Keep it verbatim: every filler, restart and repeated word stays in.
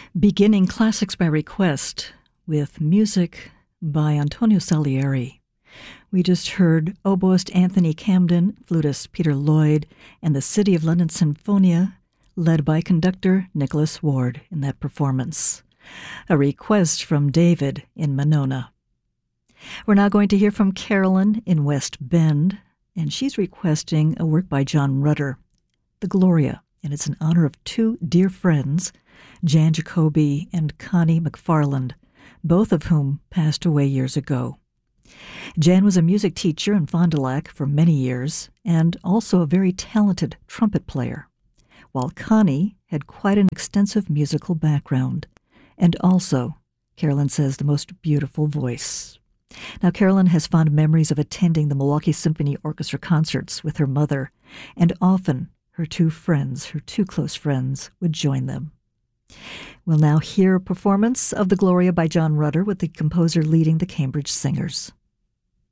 Beginning Classics by Request with music by Antonio Salieri. We just heard oboist Anthony Camden, flutist Peter Lloyd, and the City of London Sinfonia, led by conductor Nicholas Ward in that performance. A request from David in Monona. We're now going to hear from Carolyn in West Bend, and she's requesting a work by John Rutter, The Gloria, and it's in honor of two dear friends, Jan Jacoby and Connie McFarland, both of whom passed away years ago. Jan was a music teacher in Fond du Lac for many years and also a very talented trumpet player, while Connie had quite an extensive musical background and also, Carolyn says, the most beautiful voice. Now, Carolyn has fond memories of attending the Milwaukee Symphony Orchestra concerts with her mother, and often her two friends, her two close friends, would join them. We'll now hear a performance of The Gloria by John Rutter with the composer leading the Cambridge Singers.